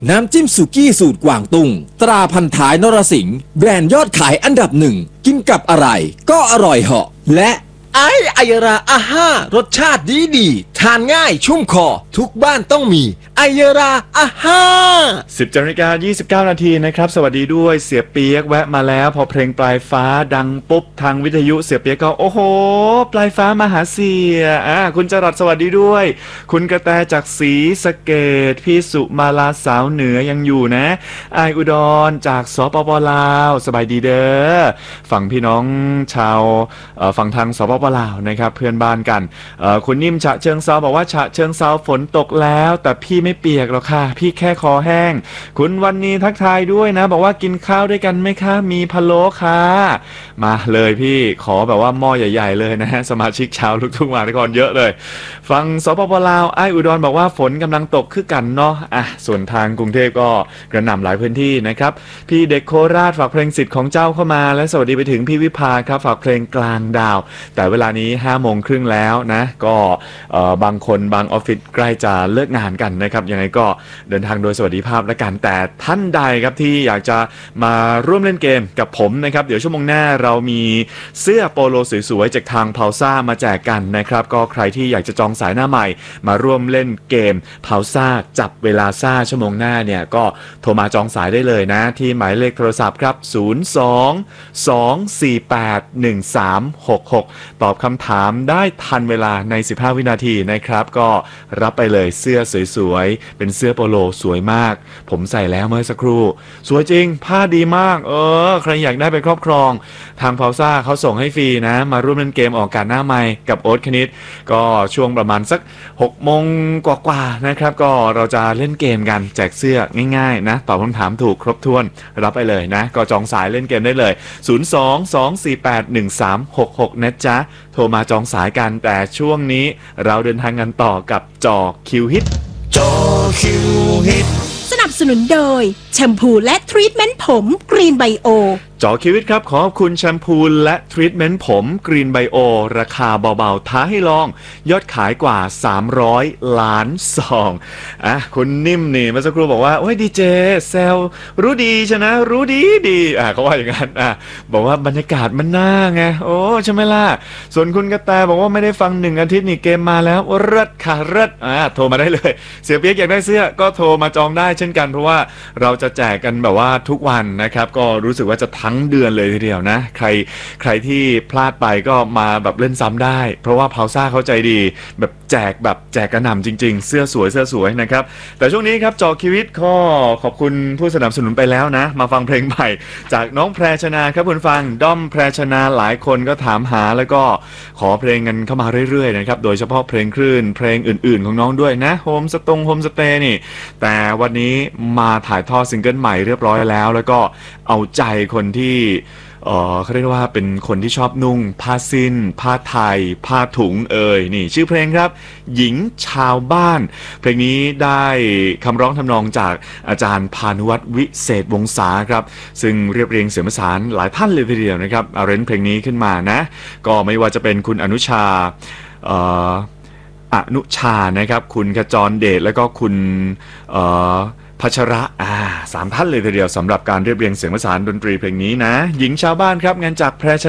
น้ำจิ้มสุกี้สูตรกวางตุ้งตราพันท้ายนรสิงห์แบรนด์ยอดขายอันดับหนึ่งกินกับอะไรก็อร่อยเหาะและไอยราอาห้ารสชาติดีทานง่ายชุ่มคอทุกบ้านต้องมีไอยราอาห้า 10:29 นาทีนะครับสวัสดีด้วยเสียเปียกแวะมาแล้วพอเพลงปลายฟ้าดังปุ๊บทางวิทยุเสียเปียกก็โอ้โหปลายฟ้ามาหาเสียคุณจรัสสวัสดีด้วยคุณกระแตจากศรีสะเกษพี่สุมาลาสาวเหนือยังอยู่นะไออุดรจากสปปลาวสบายดีเด้อฝั่งพี่น้องชาวฝั่งทางสปปลาวนะครับเพื่อนบ้านกันคุณนิ่มฉะเชิงเซาบอกว่าฉะเชิงเซาฝนตกแล้วแต่พี่ไม่เปียกหรอกค่ะพี่แค่คอแห้งคุณวันนี้ทักทายด้วยนะบอกว่ากินข้าวด้วยกันไหมคะมีพะโล้ค่ะมาเลยพี่ขอแบบว่าหม้อใหญ่ๆเลยนะฮะสมาชิกชาวลูกทุ่งมหานครเยอะเลยฟังสปปลาวไออุดรบอกว่าฝนกำลังตกคือกันเนาะส่วนทางกรุงเทพก็กระหน่ำหลายพื้นที่นะครับพี่เด็กโคราชฝากเพลงสิทธิ์ของเจ้าเข้ามาและสวัสดีไปถึงพี่วิภาครับฝากเพลงกลางดาวแต่เวลานี้5:30แล้วนะก็บางคนบางออฟฟิศใกล้จะเลิกงานกันนะครับยังไงก็เดินทางโดยสวัสดิภาพและกันแต่ท่านใดครับที่อยากจะมาร่วมเล่นเกมกับผมนะครับเดี๋ยวชั่วโมงหน้าเรามีเสื้อโปโลสวยๆจากทางเพาซ่ามาแจกกันนะครับก็ใครที่อยากจะจองสายหน้าใหม่มาร่วมเล่นเกมเพาซ่าจับเวลาซ่าชั่วโมงหน้าเนี่ยก็โทรมาจองสายได้เลยนะที่หมายเลขโทรศัพท์ครับ02-248-1366ตอบคำถามได้ทันเวลาใน15วินาทีนะครับก็รับไปเลยเสื้อสวยๆเป็นเสื้อโปโลสวยมากผมใส่แล้วเมื่อสักครู่สวยจริงผ้าดีมากใครอยากได้ไปครอบครองทางเพาซ่าเขาส่งให้ฟรีนะมาร่วมเล่นเกมออกการหน้าไมค์กับโอ๊ตคณิตก็ช่วงประมาณสัก6 โมงกว่าๆนะครับก็เราจะเล่นเกมกันแจกเสื้อง่ายๆนะตอบคำถามถูกครบถ้วนรับไปเลยนะก็จองสายเล่นเกมได้เลย02-248-1366นะจ๊ะโทรมาจองสายกันแต่ช่วงนี้เราเดินทางกันต่อกับจอคิวฮิตจอคิวฮิตสนับสนุนโดยแชมพูและทรีทเมนต์ผมกรีนไบโอจอคิวฮิตครับขอบคุณแชมพูและทรีทเมนต์ผมกรีนไบโอราคาเบาๆท้าให้ลองยอดขายกว่า300 ล้านซองคุณนิ่มนี่เมื่อสักครู่บอกว่าโอ้ยดีเจแซวรู้ดีชนะรู้ดีเขาว่าอย่างนั้นบอกว่าบรรยากาศมันน่าไงโอ้ใช่ไหมล่ะส่วนคุณกระแตบอกว่าไม่ได้ฟัง1 อาทิตย์นี่เกมมาแล้วเลิศค่ะเลิศโทรมาได้เลยเสียเปียกอยากได้เสื้อก็โทรมาจองได้เช่นกันเพราะว่าเราจะแจกกันแบบว่าทุกวันนะครับก็รู้สึกว่าจะทั้งเดือนเลยทีเดียวนะใครที่พลาดไปก็มาแบบเล่นซ้ำได้เพราะว่าเพาซ่าเข้าใจดีแบบแจกกระหน่ำจริงๆเสื้อสวยนะครับแต่ช่วงนี้ครับจอคิวิตก็ขอบคุณผู้สนับสนุนไปแล้วนะมาฟังเพลงใหม่จากน้องแพรชนาครับคุณฟังด้อมแพรชนาหลายคนก็ถามหาแล้วก็ขอเพลงกันเข้ามาเรื่อยๆนะครับโดยเฉพาะเพลงคลื่นเพลงอื่นๆของน้องด้วยนะโฮมสเตย์นี่แต่วันนี้มาถ่ายทอดซิงเกิลใหม่เรียบร้อยแล้วก็เอาใจคนที่เขาเรียกว่าเป็นคนที่ชอบนุ่งผ้าสิ้นผ้าไทยผ้าถุงนี่ชื่อเพลงครับหญิงชาวบ้านเพลงนี้ได้คำร้องทำนองจากอาจารย์พานุวัฒน์วิเศษวงศาครับซึ่งเรียบเรียงเสียงประสานหลายท่านเลยทีเดียวนะครับเอาเรนเพลงนี้ขึ้นมานะก็ไม่ว่าจะเป็นคุณอนุชานะครับคุณขจรเดชแล้วก็คุณพัชระ3 ท่านเลยทีเดียวสำหรับการเรียบเรียงเสียงประสานดนตรีเพลงนี้นะหญิงชาวบ้านครับงานจากแพรช